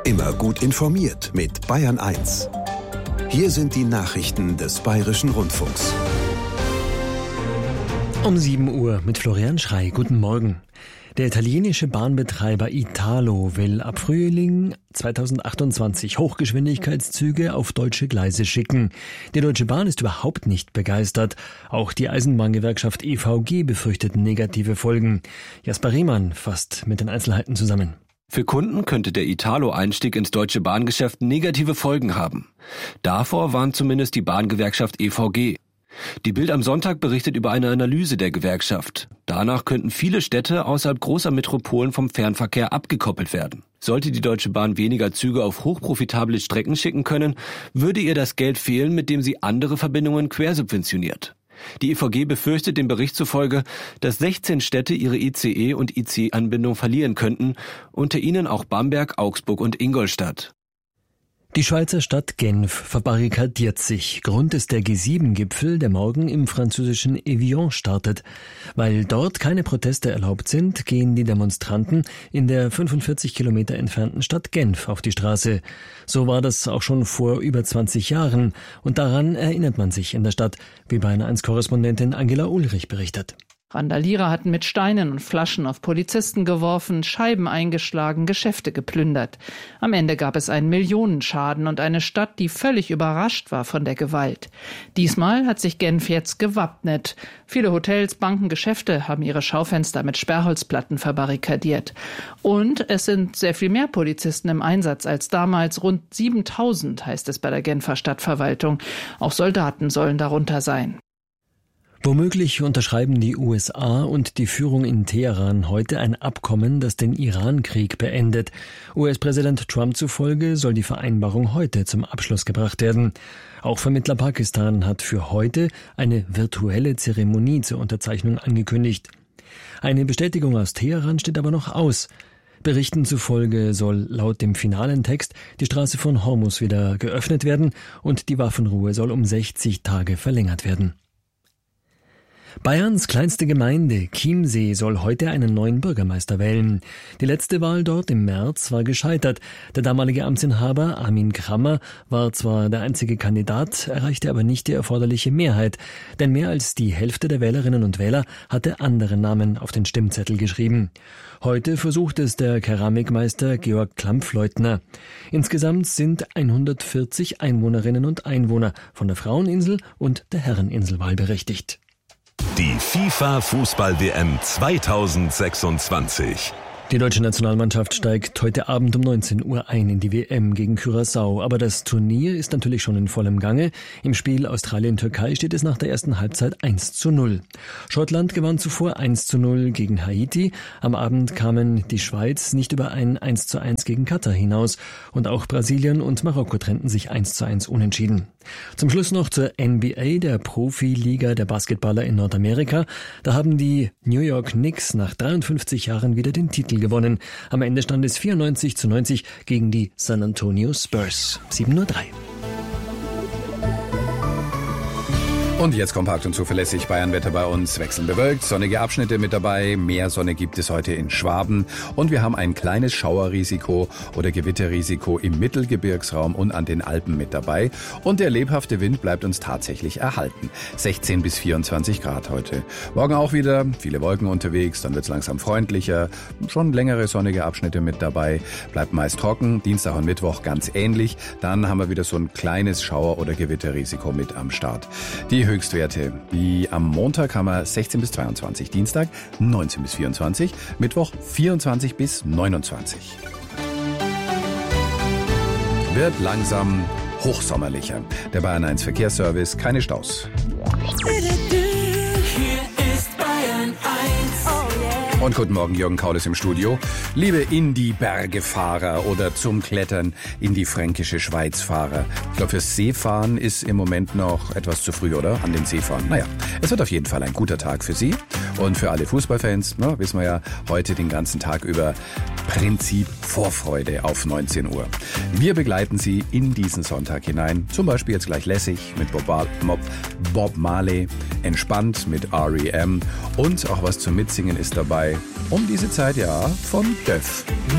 Immer gut informiert mit Bayern 1. Hier sind die Nachrichten des Bayerischen Rundfunks. Um 7 Uhr mit Florian Schrey. Guten Morgen. Der italienische Bahnbetreiber Italo will ab Frühling 2028 Hochgeschwindigkeitszüge auf deutsche Gleise schicken. Die Deutsche Bahn ist überhaupt nicht begeistert. Auch die Eisenbahngewerkschaft EVG befürchtet negative Folgen. Jasper Riemann fasst mit den Einzelheiten zusammen. Für Kunden könnte der Italo-Einstieg ins deutsche Bahngeschäft negative Folgen haben. Davor warnt zumindest die Bahngewerkschaft EVG. Die Bild am Sonntag berichtet über eine Analyse der Gewerkschaft. Danach könnten viele Städte außerhalb großer Metropolen vom Fernverkehr abgekoppelt werden. Sollte die Deutsche Bahn weniger Züge auf hochprofitable Strecken schicken können, würde ihr das Geld fehlen, mit dem sie andere Verbindungen quersubventioniert. Die EVG befürchtet dem Bericht zufolge, dass 16 Städte ihre ICE- und IC-Anbindung verlieren könnten, unter ihnen auch Bamberg, Augsburg und Ingolstadt. Die Schweizer Stadt Genf verbarrikadiert sich. Grund ist der G7-Gipfel, der morgen im französischen Evian startet. Weil dort keine Proteste erlaubt sind, gehen die Demonstranten in der 45 Kilometer entfernten Stadt Genf auf die Straße. So war das auch schon vor über 20 Jahren. Und daran erinnert man sich in der Stadt, wie Bayern 1-Korrespondentin Angela Ulrich berichtet. Randalierer hatten mit Steinen und Flaschen auf Polizisten geworfen, Scheiben eingeschlagen, Geschäfte geplündert. Am Ende gab es einen Millionenschaden und eine Stadt, die völlig überrascht war von der Gewalt. Diesmal hat sich Genf jetzt gewappnet. Viele Hotels, Banken, Geschäfte haben ihre Schaufenster mit Sperrholzplatten verbarrikadiert. Und es sind sehr viel mehr Polizisten im Einsatz als damals. Rund 7.000 heißt es bei der Genfer Stadtverwaltung. Auch Soldaten sollen darunter sein. Womöglich unterschreiben die USA und die Führung in Teheran heute ein Abkommen, das den Iran-Krieg beendet. US-Präsident Trump zufolge soll die Vereinbarung heute zum Abschluss gebracht werden. Auch Vermittler Pakistan hat für heute eine virtuelle Zeremonie zur Unterzeichnung angekündigt. Eine Bestätigung aus Teheran steht aber noch aus. Berichten zufolge soll laut dem finalen Text die Straße von Hormuz wieder geöffnet werden und die Waffenruhe soll um 60 Tage verlängert werden. Bayerns kleinste Gemeinde, Chiemsee, soll heute einen neuen Bürgermeister wählen. Die letzte Wahl dort im März war gescheitert. Der damalige Amtsinhaber Armin Krammer war zwar der einzige Kandidat, erreichte aber nicht die erforderliche Mehrheit. Denn mehr als die Hälfte der Wählerinnen und Wähler hatte andere Namen auf den Stimmzettel geschrieben. Heute versucht es der Keramikmeister Georg Klampfleutner. Insgesamt sind 140 Einwohnerinnen und Einwohner von der Fraueninsel und der Herreninsel wahlberechtigt. Die FIFA-Fußball-WM 2026. Die deutsche Nationalmannschaft steigt heute Abend um 19 Uhr ein in die WM gegen Curaçao. Aber das Turnier ist natürlich schon in vollem Gange. Im Spiel Australien-Türkei steht es nach der ersten Halbzeit 1:0. Schottland gewann zuvor 1:0 gegen Haiti. Am Abend kamen die Schweiz nicht über ein 1:1 gegen Katar hinaus. Und auch Brasilien und Marokko trennten sich 1:1 unentschieden. Zum Schluss noch zur NBA, der Profiliga der Basketballer in Nordamerika. Da haben die New York Knicks nach 53 Jahren wieder den Titel gewonnen. Am Ende stand es 94:90 gegen die San Antonio Spurs. 7:03 Uhr. Und jetzt kompakt und zuverlässig Bayernwetter bei uns. Wechselnd bewölkt, sonnige Abschnitte mit dabei. Mehr Sonne gibt es heute in Schwaben. Und wir haben ein kleines Schauerrisiko oder Gewitterrisiko im Mittelgebirgsraum und an den Alpen mit dabei. Und der lebhafte Wind bleibt uns tatsächlich erhalten. 16 bis 24 Grad heute. Morgen auch wieder viele Wolken unterwegs, dann wird es langsam freundlicher. Schon längere sonnige Abschnitte mit dabei. Bleibt meist trocken. Dienstag und Mittwoch ganz ähnlich. Dann haben wir wieder so ein kleines Schauer- oder Gewitterrisiko mit am Start. Die Höchstwerte, wie am Montag haben wir 16 bis 22, Dienstag 19 bis 24, Mittwoch 24 bis 29. Wird langsam hochsommerlicher. Der Bayern 1 Verkehrsservice, keine Staus. Und guten Morgen, Jürgen Kaules im Studio. Liebe in die Berge Fahrer oder zum Klettern in die fränkische Schweiz Fahrer. Ich glaube, fürs Seefahren ist im Moment noch etwas zu früh, oder? An den Seefahren. Naja, es wird auf jeden Fall ein guter Tag für Sie. Und für alle Fußballfans, wissen wir ja, heute den ganzen Tag über Prinzip Vorfreude auf 19 Uhr. Wir begleiten Sie in diesen Sonntag hinein. Zum Beispiel jetzt gleich lässig mit Bob Marley, entspannt mit R.E.M. und auch was zum Mitsingen ist dabei. Um diese Zeit ja von Döff.